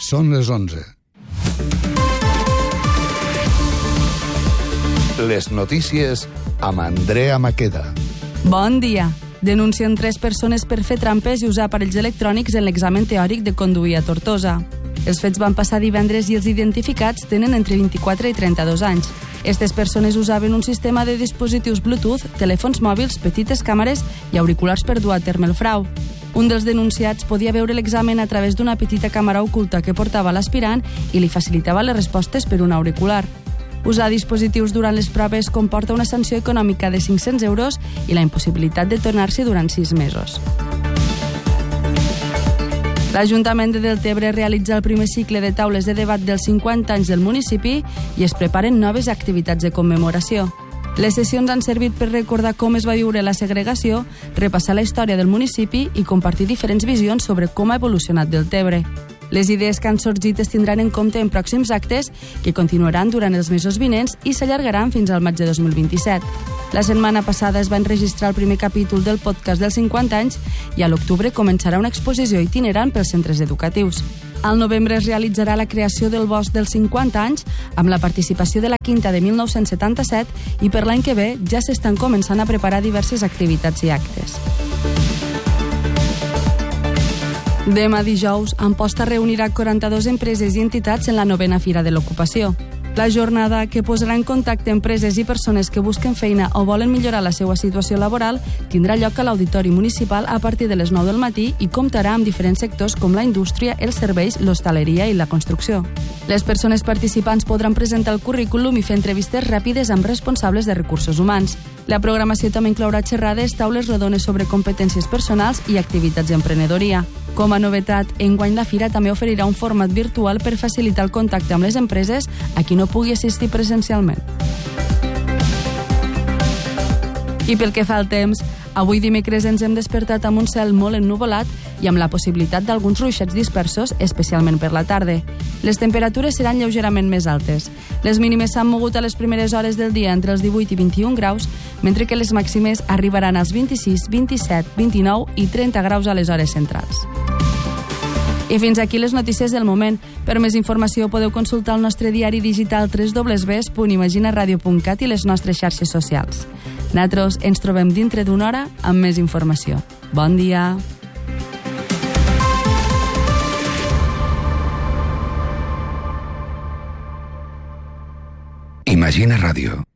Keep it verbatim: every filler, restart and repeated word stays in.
Són les onze. Les notícies amb Andrea Maqueda. Bon dia. Denuncien tres persones per fer trampes i usar aparells electrònics en l'examen teòric de conduir a Tortosa. Els fets van passar divendres i els identificats tenen entre vint-i-quatre i trenta-dos anys. Aquestes persones usaven un sistema de dispositius Bluetooth, telèfons mòbils, petites càmeres i auriculars per dur a terme el frau. Un dels denunciats podia veure l'examen a través d'una petita càmera oculta que portava l'aspirant i li facilitava les respostes per un auricular. Usar dispositius durant les proves comporta una sanció econòmica de cinc-cents euros i la impossibilitat de tornar-s'hi durant sis mesos. L'Ajuntament de Deltebre realitza el primer cicle de taules de debat dels cinquanta anys del municipi i es preparen noves activitats de commemoració. Les sessions han servit per recordar com es va viure la segregació, repassar la història del municipi i compartir diferents visions sobre com ha evolucionat Deltebre. Les idees que han sorgit es tindran en compte en pròxims actes que continuaran durant els mesos vinents i s'allargaran fins al maig de dos mil vint-i-set. La setmana passada es va enregistrar el primer capítol del podcast dels cinquanta anys i a l'octubre començarà una exposició itinerant pels centres educatius. Al novembre es realitzarà la creació del Bosc dels cinquanta anys amb la participació de la Quinta de mil nou-cents setanta-set i per l'any que ve ja s'estan començant a preparar diverses activitats i actes. Demà dijous, Amposta reunirà quaranta-dues empreses i entitats en la novena Fira de l'Ocupació. La jornada, que posarà en contacte empreses i persones que busquen feina o volen millorar la seva situació laboral, tindrà lloc a l'Auditori Municipal a partir de les nou del matí i comptarà amb diferents sectors com la indústria, els serveis, l'hostaleria i la construcció. Les persones participants podran presentar el currículum i fer entrevistes ràpides amb responsables de recursos humans. La programació també inclourà xerrades, taules rodones sobre competències personals i activitats d'emprenedoria. Com a novetat, enguany la Fira també oferirà un format virtual per facilitar el contacte amb les empreses a qui no pugui assistir presencialment. I pel que fa al temps, avui dimecres ens hem despertat amb un cel molt ennuvolat i amb la possibilitat d'alguns ruixats dispersos, especialment per la tarda. Les temperatures seran lleugerament més altes. Les mínimes s'han mogut a les primeres hores del dia entre els divuit i vint-i-un graus, mentre que les màximes arribaran als vint-i-sis, vint-i-set, vint-i-nou i trenta graus a les hores centrals. I fins aquí les notícies del moment. Per més informació podeu consultar el nostre diari digital w w w punt imaginaradio punt cat i les nostres xarxes socials. Nosaltres ens trobem dintre d'una hora amb més informació. Bon dia! Imagina Ràdio.